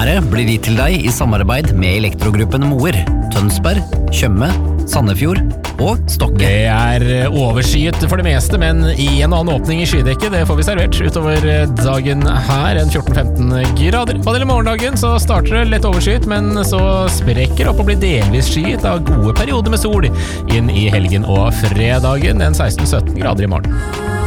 Været blir gitt til deg i samarbeid med Elektrogruppen Moer, Tønsberg, Tjøme, Sandefjord og Stokke. Det overskyet for det meste, men i en og annen åpning i skydekket, det får vi servert utover dagen her, en 14-15 grader. Hva gjelder morgendagen så starter det lett overskyet, men så sprekker opp og blir delvis skyet av gode perioder med sol inn i helgen og fredagen, en 16-17 grader i morgen.